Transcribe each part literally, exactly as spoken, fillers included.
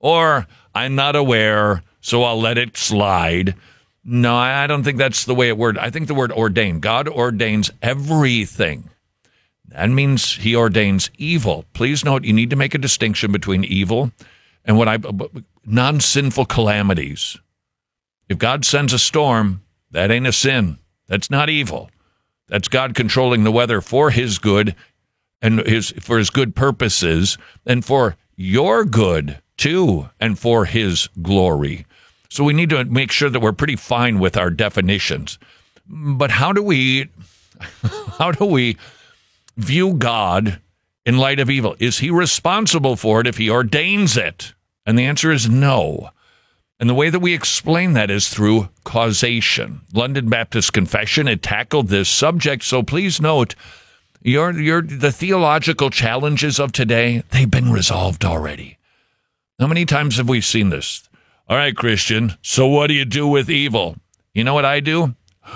Or I'm not aware, so I'll let it slide. No, I don't think that's the way it works. I think the word ordain. God ordains everything. That means he ordains evil. Please note, you need to make a distinction between evil and what I non-sinful calamities. If God sends a storm, that ain't a sin. That's not evil. That's God controlling the weather for his good and his for his good purposes and for your good too and for his glory. So we need to make sure that we're pretty fine with our definitions. But how do we how do we view God in light of evil? Is he responsible for it if he ordains it? And the answer is no. And the way that we explain that is through causation. London Baptist Confession had tackled this subject, so please note, your, your, the theological challenges of today, they've been resolved already. How many times have we seen this? All right, Christian, so what do you do with evil? You know what I do?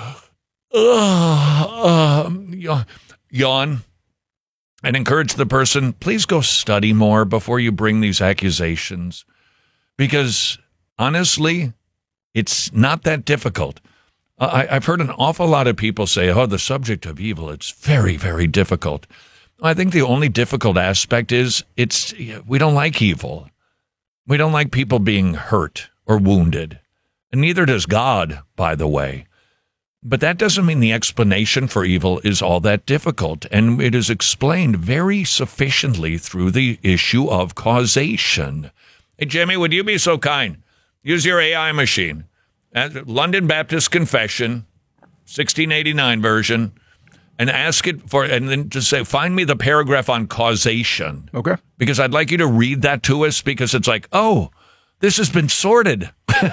Uh, uh, yawn. And encourage the person, please go study more before you bring these accusations. Because honestly, it's not that difficult. I, I've heard an awful lot of people say, oh, the subject of evil, it's very, very difficult. I think the only difficult aspect is it's we don't like evil. We don't like people being hurt or wounded. And neither does God, by the way. But that doesn't mean the explanation for evil is all that difficult. And it is explained very sufficiently through the issue of causation. Hey, Jimmy, would you be so kind? Use your A I machine. At London Baptist Confession, sixteen eighty-nine version, and ask it for, and then just say, find me the paragraph on causation. Okay. Because I'd like you to read that to us, because it's like, oh, this has been sorted.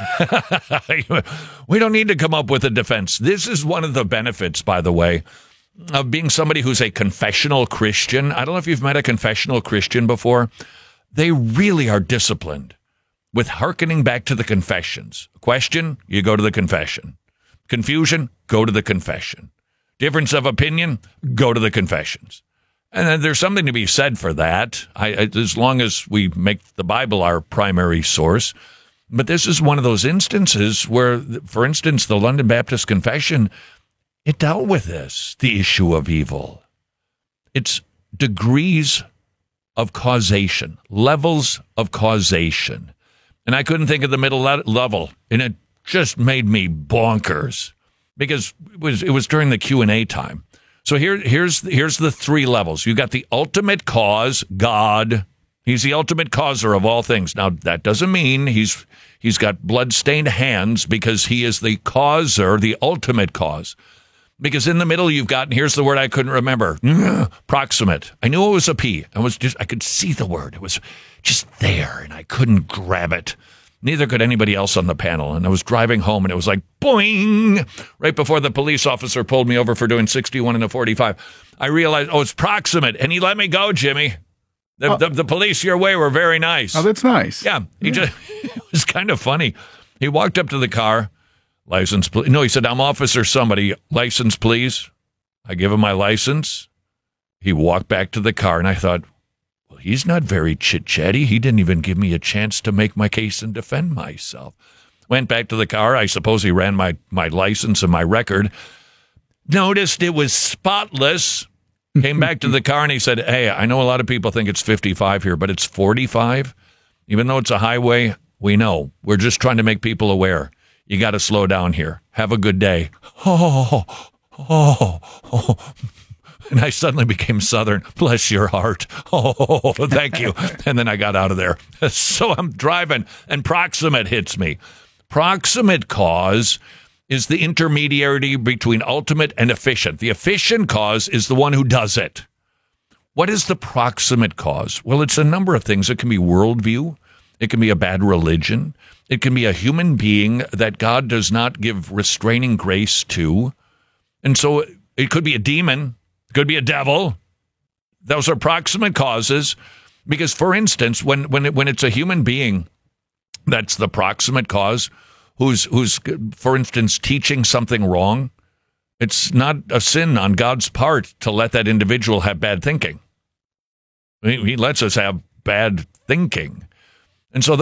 We don't need to come up with a defense. This is one of the benefits, by the way, of being somebody who's a confessional Christian. I don't know if you've met a confessional Christian before. They really are disciplined with hearkening back to the confessions. Question, you go to the confession. Confusion, go to the confession. Difference of opinion, go to the confessions. And then there's something to be said for that, I, as long as we make the Bible our primary source. But this is one of those instances where, for instance, the London Baptist Confession, it dealt with this, the issue of evil. It's degrees of causation, levels of causation. And I couldn't think of the middle le- level, and it just made me bonkers because it was, it was during the Q and A time. So here, here's, here's the three levels. You got the ultimate cause, God. He's the ultimate causer of all things. Now, that doesn't mean he's he's got blood-stained hands because he is the causer, the ultimate cause. Because in the middle you've got, and here's the word I couldn't remember, proximate. I knew it was a P. I was just I could see the word. It was just there, and I couldn't grab it. Neither could anybody else on the panel. And I was driving home, and it was like, boing, right before the police officer pulled me over for doing sixty-one and a forty-five. I realized, oh, it's proximate, and he let me go, Jimmy. The, oh. the, the police your way were very nice. Oh, that's nice. Yeah, he yeah. just it was kind of funny. He walked up to the car, license, please. No, he said, I'm Officer somebody, license, please. I give him my license. He walked back to the car, and I thought, well, he's not very chit-chatty. He didn't even give me a chance to make my case and defend myself. Went back to the car. I suppose he ran my, my license and my record. Noticed it was spotless. Came back to the car and he said, hey, I know a lot of people think it's fifty-five here, but it's forty-five. Even though it's a highway, we know. We're just trying to make people aware. You got to slow down here. Have a good day. Oh, oh, oh. And I suddenly became Southern. Bless your heart. Oh, thank you. And then I got out of there. So I'm driving and proximate hits me. Proximate cause is the intermediary between ultimate and efficient. The efficient cause is the one who does it. What is the proximate cause? Well, it's a number of things. It can be worldview. It can be a bad religion. It can be a human being that God does not give restraining grace to. And so it could be a demon. It could be a devil. Those are proximate causes. Because, for instance, when, when, it, when it's a human being, that's the proximate cause, who's, who's, for instance, teaching something wrong, it's not a sin on God's part to let that individual have bad thinking. He lets us have bad thinking. And so